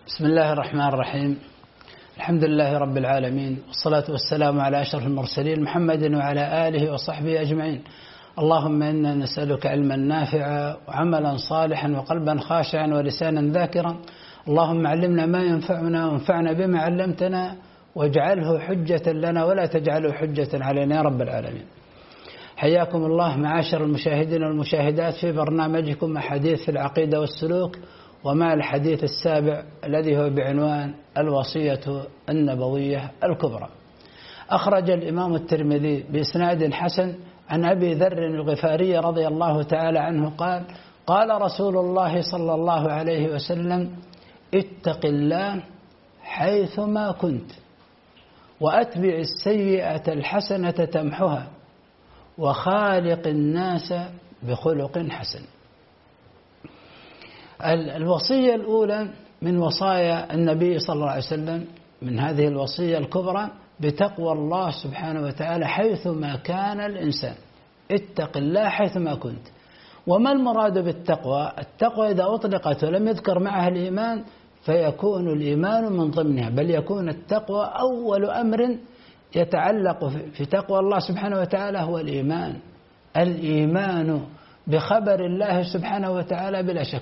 بسم الله الرحمن الرحيم. الحمد لله رب العالمين، والصلاة والسلام على أشرف المرسلين محمد وعلى آله وصحبه أجمعين. اللهم إنا نسألك علما نافعا وعملا صالحا وقلبا خاشعا ولسانا ذاكرا. اللهم علمنا ما ينفعنا وانفعنا بما علمتنا واجعله حجة لنا ولا تجعله حجة علينا يا رب العالمين. حياكم الله معاشر المشاهدين والمشاهدات في برنامجكم أحاديث في العقيدة والسلوك، ومع الحديث السابع الذي هو بعنوان الوصية النبوية الكبرى. أخرج الإمام الترمذي بإسناد حسن عن أبي ذر الغفاري رضي الله تعالى عنه قال: قال رسول الله صلى الله عليه وسلم: اتق الله حيثما كنت، وأتبع السيئة الحسنة تمحها، وخالق الناس بخلق حسن. الوصية الأولى من وصايا النبي صلى الله عليه وسلم، من هذه الوصية الكبرى، بتقوى الله سبحانه وتعالى حيثما كان الإنسان. اتق الله حيثما كنت. وما المراد بالتقوى؟ التقوى إذا أطلقت ولم يذكر معها الإيمان فيكون الإيمان من ضمنها، بل يكون التقوى أول أمر يتعلق في تقوى الله سبحانه وتعالى هو الإيمان بخبر الله سبحانه وتعالى بلا شك.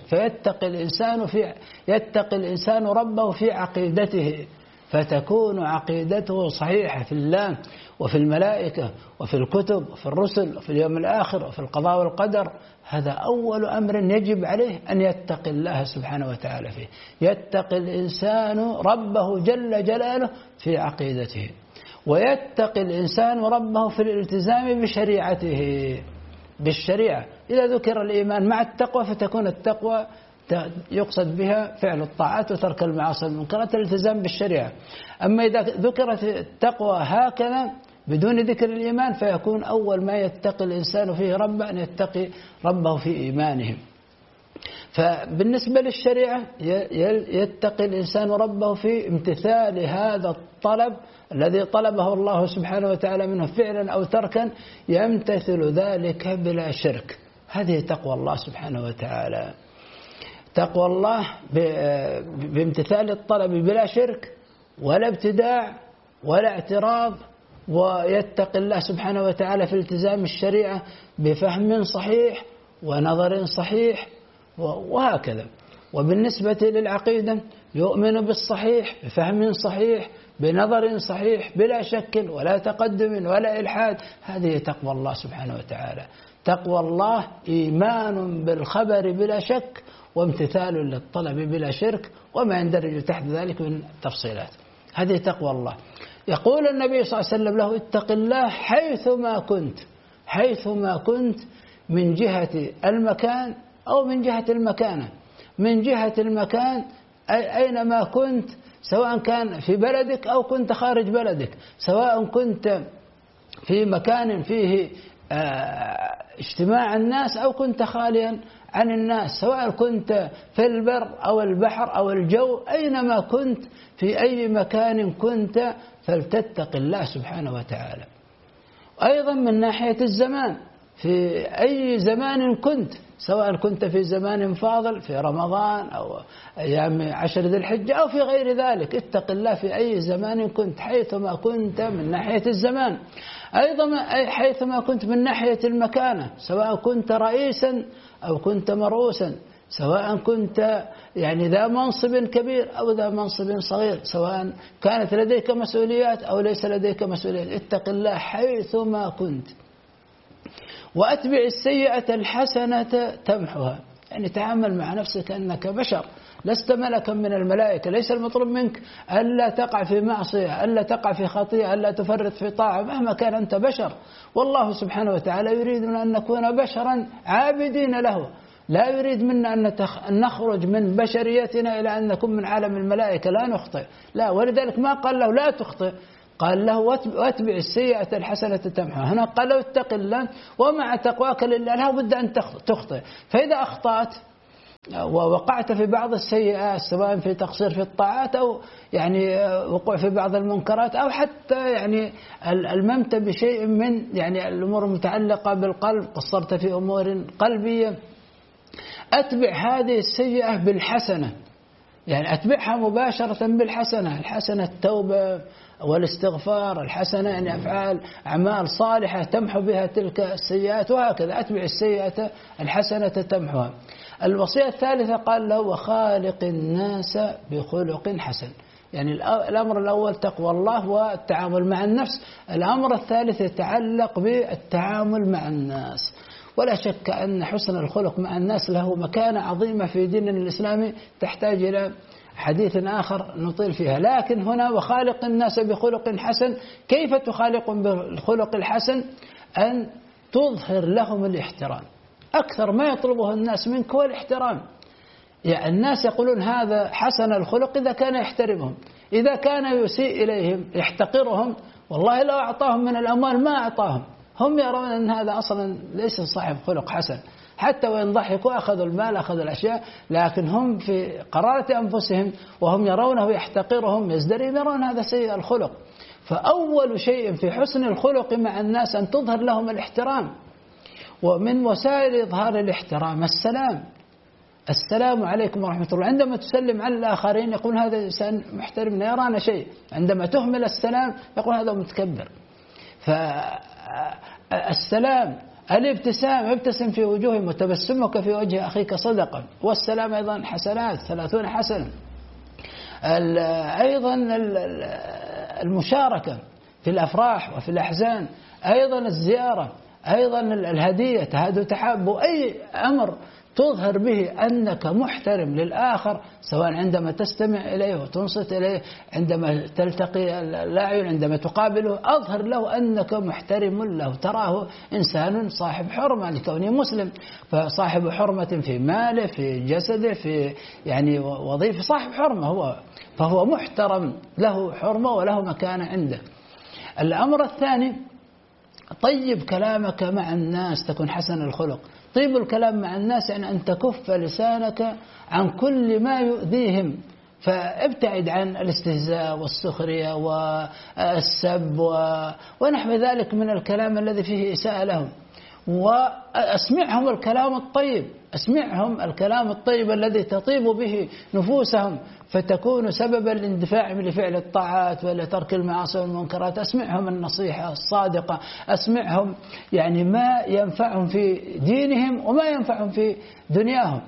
يتقي الإنسان ربه في عقيدته، فتكون عقيدته صحيحة في الله وفي الملائكة وفي الكتب وفي الرسل وفي اليوم الآخر وفي القضاء والقدر. هذا أول أمر يجب عليه أن يتقي الله سبحانه وتعالى فيه. يتقي الإنسان ربه جل جلاله في عقيدته، ويتقي الإنسان ربه في الالتزام بشريعته، بالشريعة. إذا ذكر الإيمان مع التقوى فتكون التقوى يقصد بها فعل الطاعات وترك المعاصي والمنكرات، الالتزام بالشريعة. أما إذا ذكرت التقوى هكذا بدون ذكر الإيمان فيكون أول ما يتقي الإنسان فيه ربه أن يتقي ربه في إيمانه. فبالنسبة للشريعة يتقي الإنسان ربه في امتثال هذا الطلب الذي طلبه الله سبحانه وتعالى منه فعلا أو تركا، يمتثل ذلك بلا شرك. هذه تقوى الله سبحانه وتعالى. تقوى الله بامتثال الطلب بلا شرك ولا ابتداع ولا اعتراض، ويتقي الله سبحانه وتعالى في التزام الشريعة بفهم صحيح ونظر صحيح وهكذا. وبالنسبة للعقيدة يؤمن بالصحيح بفهم صحيح بنظر صحيح بلا شك ولا تقدم ولا إلحاد. هذه تقوى الله سبحانه وتعالى. تقوى الله إيمان بالخبر بلا شك وامتثال للطلب بلا شرك وما يندرج تحت ذلك من تفصيلات. هذه تقوى الله. يقول النبي صلى الله عليه وسلم له: اتق الله حيثما كنت. حيثما كنت من جهة المكان أو من جهة المكانة. من جهة المكان أينما كنت، سواء كان في بلدك أو كنت خارج بلدك، سواء كنت في مكان فيه اجتماع الناس أو كنت خاليا عن الناس، سواء كنت في البر أو البحر أو الجو، أينما كنت في أي مكان كنت فلتتق الله سبحانه وتعالى. أيضا من ناحية الزمان، في أي زمان كنت، سواء كنت في زمان فاضل في رمضان أو أيام 10 ذي الحجة أو في غير ذلك، اتق الله في أي زمان كنت حيثما كنت من ناحية الزمان. أيضا حيثما كنت من ناحية المكانة، سواء كنت رئيسا أو كنت مرؤوسا، سواء كنت ذا منصب كبير أو ذا منصب صغير، سواء كانت لديك مسؤوليات أو ليس لديك مسؤوليات، اتق الله حيثما كنت. وأتبع السيئة الحسنة تمحها. تعامل مع نفسك أنك بشر، لست ملكا من الملائكة. ليس المطلوب منك ألا تقع في معصية، ألا تقع في خطيئة، ألا تفرط في طاعة، مهما كان أنت بشر. والله سبحانه وتعالى يريد من أن نكون بشرا عابدين له، لا يريد منا أن نخرج من بشريتنا إلى أن نكون من عالم الملائكة لا نخطئ، لا. ولذلك ما قال له لا تخطئ، قال له واتبع السيئة الحسنة تمحها. هنا قال له اتق الله، ومع تقواك لله لا بد أن تخطئ. فإذا أخطأت ووقعت في بعض السيئات، سواء في تقصير في الطاعات أو وقوع في بعض المنكرات، أو حتى الممت بشيء من الأمور المتعلقة بالقلب، قصرت في أمور قلبية، أتبع هذه السيئة بالحسنة يعني أتبعها مباشرة بالحسنة، الحسنة التوبة والاستغفار، الحسنة يعني أعمال صالحة تمحو بها تلك السيئات، وهكذا أتبع السيئة الحسنة تمحوها. الوصية الثالثة قال له وخالق الناس بخلق حسن، يعني الأمر الأول تقوى الله والتعامل مع النفس، الأمر الثالث يتعلق بالتعامل مع الناس. ولا شك أن حسن الخلق مع الناس له مكانة عظيمة في ديننا الإسلامي تحتاج إلى حديث آخر نطيل فيها، لكن هنا وخالق الناس بخلق حسن، كيف تخالق بالخلق الحسن؟ أن تظهر لهم الاحترام، أكثر ما يطلبه الناس منك هو الاحترام. يعني الناس يقولون هذا حسن الخلق إذا كان يحترمهم، إذا كان يسيء إليهم يحتقرهم، والله لو أعطاهم من الأموال ما أعطاهم، هم يرون أن هذا أصلا ليس صاحب خلق حسن، حتى وإن ضحكوا أخذوا المال أخذوا الأشياء، لكن هم في قرارة أنفسهم وهم يرونه يحتقرهم يزدريهم، يرون هذا سيء الخلق. فأول شيء في حسن الخلق مع الناس أن تظهر لهم الاحترام، ومن وسائل إظهار الاحترام السلام، السلام عليكم ورحمة الله. عندما تسلم على الآخرين يقول هذا إنسان محترم لا يرانا شيء، عندما تهمل السلام يقول هذا متكبر. فالسلام، الابتسام، ابتسم في وجوههم وتبسمك في وجه أخيك صدقة، والسلام أيضا حسنات 30 حسنة. أيضا المشاركة في الأفراح وفي الأحزان، أيضا الزيارة، أيضا الهدية، تهادوا تحابوا، أي أمر تظهر به أنك محترم للآخر، سواء عندما تستمع إليه وتنصت إليه، عندما تلتقي الأعين، عندما تقابله، أظهر له أنك محترم له، تراه إنسان صاحب حرمة لكونه مسلم، فصاحب حرمة في ماله في جسده في يعني وظيفة، صاحب حرمة هو، فهو محترم له حرمة وله مكانة عنده. الأمر الثاني طيب كلامك مع الناس، تكون حسن الخلق. طيب الكلام مع الناس يعني أن تكف لسانك عن كل ما يؤذيهم، فابتعد عن الاستهزاء والسخرية والسب ونحو ذلك من الكلام الذي فيه إساءة لهم، وأسمعهم الكلام الطيب، أسمعهم الكلام الطيب الذي تطيب به نفوسهم، فتكون سببا لاندفاعهم لفعل الطاعات ولترك المعاصي والمنكرات. أسمعهم النصيحة الصادقة، أسمعهم يعني ما ينفعهم في دينهم وما ينفعهم في دنياهم.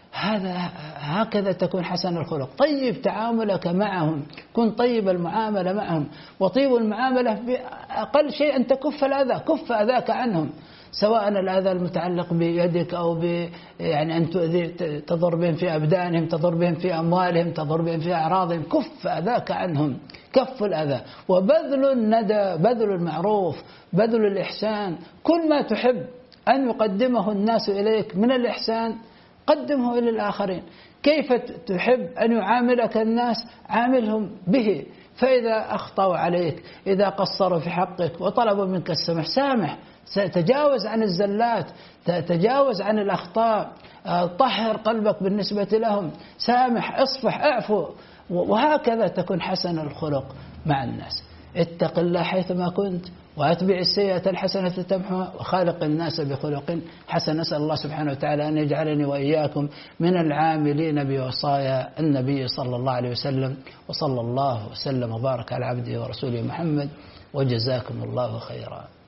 هكذا تكون حسن الخلق. طيب تعاملك معهم، كن طيب المعاملة معهم، وطيب المعاملة بأقل شيء أن تكف الأذى، كف أذاك عنهم، سواء الأذى المتعلق بيدك أو يعني أن تضر بهم في أبدانهم، تضر بهم في أموالهم، تضر بهم في أعراضهم، كف أذاك عنهم، كف الأذى، وبذل الندى، بذل المعروف، بذل الإحسان. كل ما تحب أن يقدمه الناس إليك من الإحسان قدمه إلى الآخرين. كيف تحب أن يعاملك الناس عاملهم به، فإذا أخطأوا عليك، إذا قصروا في حقك وطلبوا منك السمح، سامح، تجاوز عن الزلات، تجاوز عن الأخطاء، طهر قلبك بالنسبة لهم، سامح، اصفح، اعفو، وهكذا تكون حسن الخلق مع الناس. اتق الله حيثما كنت، وأتبع السيئة الحسنة تمحوها، وخالق الناس بخلق حسن. نسأل الله سبحانه وتعالى أن يجعلني وإياكم من العاملين بوصايا النبي صلى الله عليه وسلم، وصلى الله وسلم وبارك على عبده ورسوله محمد، وجزاكم الله خيرا.